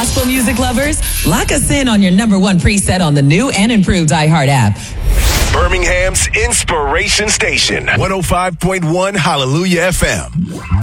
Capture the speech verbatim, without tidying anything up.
gospel music lovers, lock us in on your number one preset on the new and improved iHeart app. Birmingham's Inspiration Station, one oh five point one Hallelujah F M.